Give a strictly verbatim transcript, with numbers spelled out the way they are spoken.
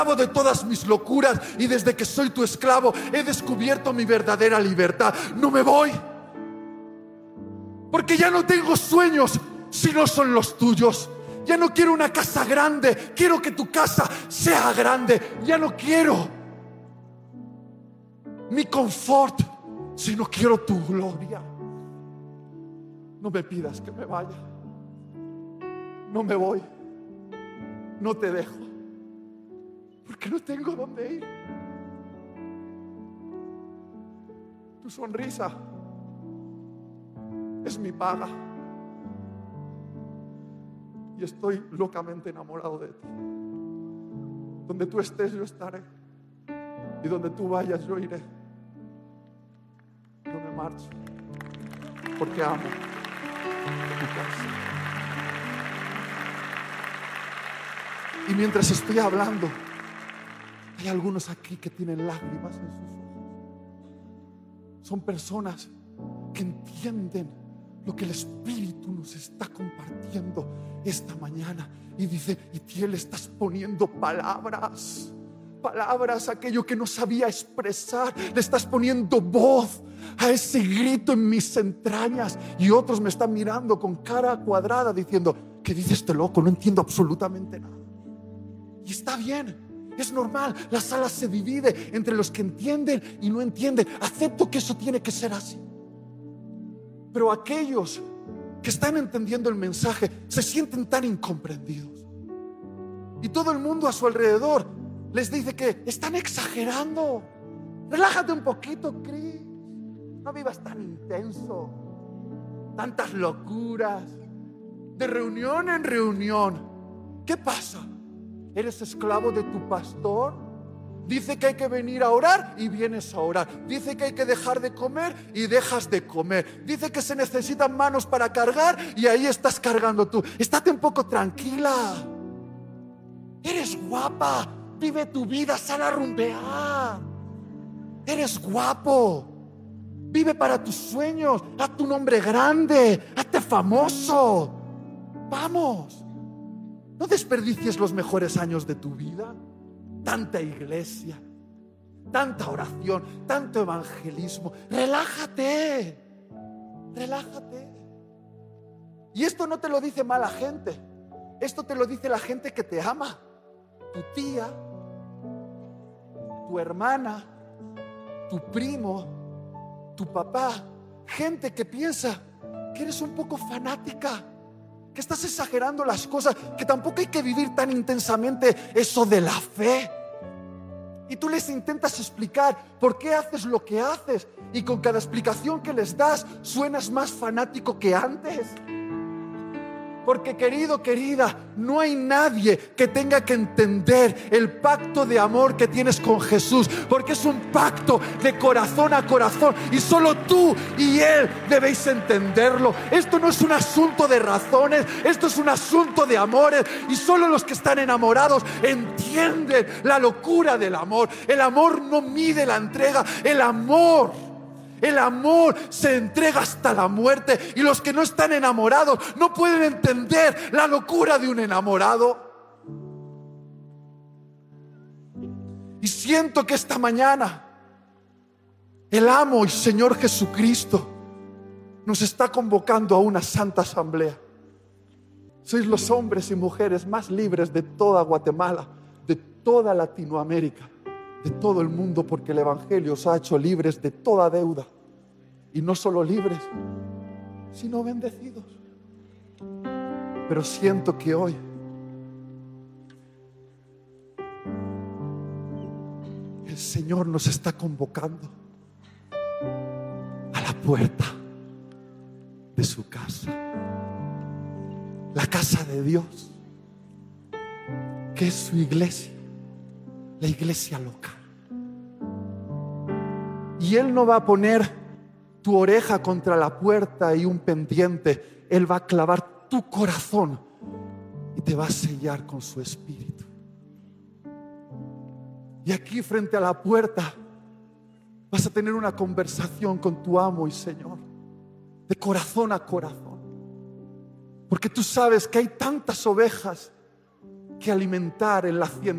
de todas mis locuras, y desde que soy tu esclavo he descubierto mi verdadera libertad. No me voy, porque ya no tengo sueños si no son los tuyos. Ya no quiero una casa grande, quiero que tu casa sea grande. Ya no quiero mi confort, sino quiero tu gloria. No me pidas que me vaya. No me voy, no te dejo, porque no tengo dónde ir. Tu sonrisa es mi paga, y estoy locamente enamorado de ti. Donde tú estés, yo estaré, y donde tú vayas, yo iré. No me marcho, porque amo tu casa. Y mientras estoy hablando, hay algunos aquí que tienen lágrimas en sus ojos. Son personas que entienden lo que el Espíritu nos está compartiendo esta mañana. Y dicen: Itiel, estás poniendo palabras, palabras a aquello que no sabía expresar. Le estás poniendo voz a ese grito en mis entrañas. Y otros me están mirando con cara cuadrada diciendo: ¿qué dice este loco? No entiendo absolutamente nada. Y está bien, es normal. La sala se divide entre los que entienden y no entienden. Acepto que eso tiene que ser así. Pero aquellos que están entendiendo el mensaje se sienten tan incomprendidos. Y todo el mundo a su alrededor les dice que están exagerando. Relájate un poquito, Chris. No vivas tan intenso. Tantas locuras. De reunión en reunión. ¿Qué pasa? ¿Eres esclavo de tu pastor? Dice que hay que venir a orar y vienes a orar. Dice que hay que dejar de comer y dejas de comer. Dice que se necesitan manos para cargar y ahí estás cargando tú. Estate un poco tranquila. Eres guapa. Vive tu vida, sal a rumbear. Eres guapo. Vive para tus sueños. Haz tu nombre grande. Hazte famoso. Vamos. No desperdicies los mejores años de tu vida. Tanta iglesia, tanta oración, tanto evangelismo. Relájate, relájate. Y esto no te lo dice mala gente. Esto te lo dice la gente que te ama. Tu tía, tu hermana, tu primo, tu papá. Gente que piensa que eres un poco fanática, que estás exagerando las cosas, que tampoco hay que vivir tan intensamente eso de la fe. Y tú les intentas explicar por qué haces lo que haces, y con cada explicación que les das suenas más fanático que antes. Porque, querido, querida, no hay nadie que tenga que entender el pacto de amor que tienes con Jesús, porque es un pacto de corazón a corazón y solo tú y Él debéis entenderlo. Esto no es un asunto de razones, esto es un asunto de amores, y solo los que están enamorados entienden la locura del amor. El amor no mide la entrega, el amor El amor se entrega hasta la muerte, y los que no están enamorados no pueden entender la locura de un enamorado. Y siento que esta mañana el amo y Señor Jesucristo nos está convocando a una santa asamblea. Sois los hombres y mujeres más libres de toda Guatemala, de toda Latinoamérica, de todo el mundo, porque el Evangelio os ha hecho libres de toda deuda. Y no solo libres, sino bendecidos. Pero siento que hoy el Señor nos está convocando a la puerta de su casa, la casa de Dios, que es su iglesia, la iglesia local. Y Él no va a poner tu oreja contra la puerta y un pendiente. Él va a clavar tu corazón y te va a sellar con su espíritu. Y aquí, frente a la puerta, vas a tener una conversación con tu amo y Señor, de corazón a corazón, porque tú sabes que hay tantas ovejas que alimentar en la hacienda.